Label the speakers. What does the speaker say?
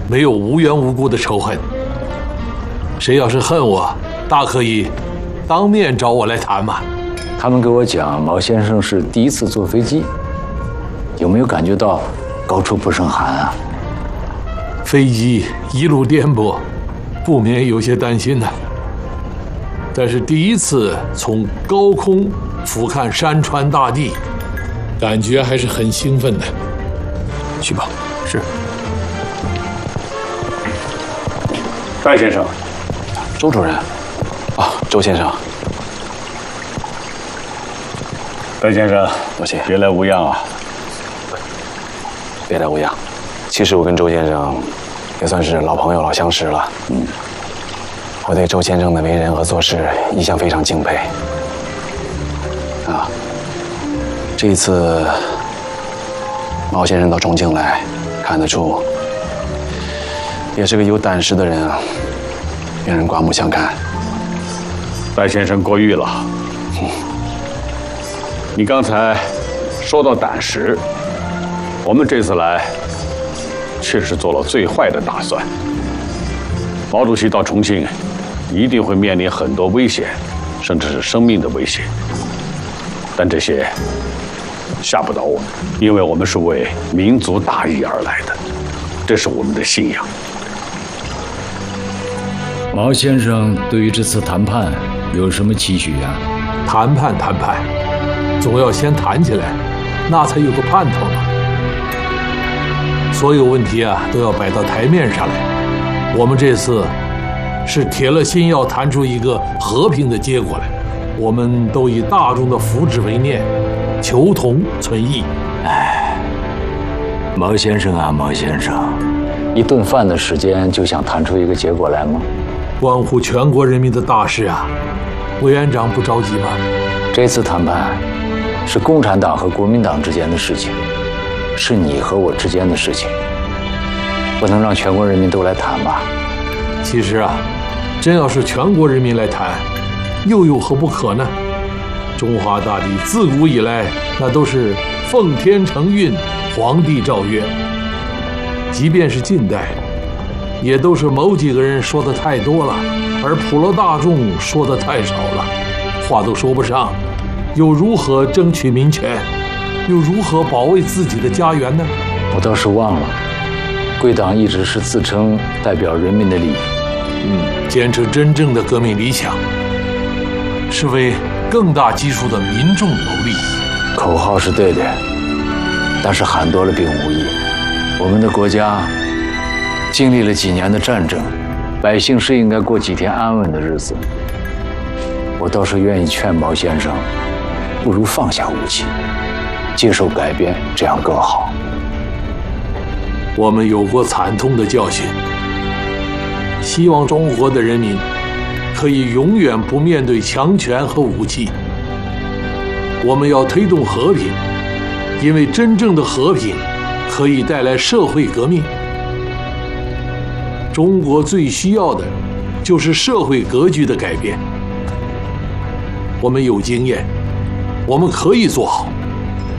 Speaker 1: 没有无缘无故的仇恨。谁要是恨我，大可以当面找我来谈嘛。
Speaker 2: 他们给我讲，毛先生是第一次坐飞机，有没有感觉到高处不胜寒啊？
Speaker 1: 飞机一路颠簸，不免有些担心呢。但是第一次从高空俯瞰山川大地，感觉还是很兴奋的。
Speaker 3: 去吧。
Speaker 1: 是。
Speaker 4: 戴先生，
Speaker 3: 周主任，周先生，
Speaker 4: 戴先生，
Speaker 3: 多谢，
Speaker 4: 别来无恙啊。
Speaker 3: 别来无恙。其实我跟周先生也算是老朋友、老相识了。我对周先生的为人和做事一向非常敬佩。这一次毛先生到重庆来，看得出也是个有胆识的人啊，令人刮目相看。
Speaker 4: 戴先生过誉了。你刚才说到胆识，我们这次来确实做了最坏的打算。毛主席到重庆一定会面临很多危险，甚至是生命的危险，但这些吓不倒我们，因为我们是为民族大义而来的，这是我们的信仰。
Speaker 2: 毛先生对于这次谈判有什么期许呀？
Speaker 1: 谈判，总要先谈起来，那才有个盼头嘛。所有问题啊，都要摆到台面上来。我们这次是铁了心要谈出一个和平的结果来。我们都以大众的福祉为念，求同存异。
Speaker 2: 毛先生啊，毛先生，一顿饭的时间就想谈出一个结果来吗？
Speaker 1: 关乎全国人民的大事啊，委员长不着急吗？
Speaker 2: 这次谈判是共产党和国民党之间的事情，是你和我之间的事情，不能让全国人民都来谈吧？
Speaker 1: 其实啊，真要是全国人民来谈，又有何不可呢？中华大地自古以来，那都是奉天承运，皇帝诏曰。即便是近代，也都是某几个人说的太多了，而普罗大众说的太少了，话都说不上，又如何争取民权？又如何保卫自己的家园呢？
Speaker 2: 我倒是忘了，贵党一直是自称代表人民的利益。
Speaker 1: 坚持真正的革命理想，是为更大基数的民众谋利。
Speaker 2: 口号是对的，但是喊多了并无益。我们的国家经历了几年的战争，百姓是应该过几天安稳的日子。我倒是愿意劝毛先生，不如放下武器，接受改变，这样更好。
Speaker 1: 我们有过惨痛的教训，希望中国的人民可以永远不面对强权和武器。我们要推动和平，因为真正的和平可以带来社会革命。中国最需要的就是社会格局的改变。我们有经验，我们可以做好。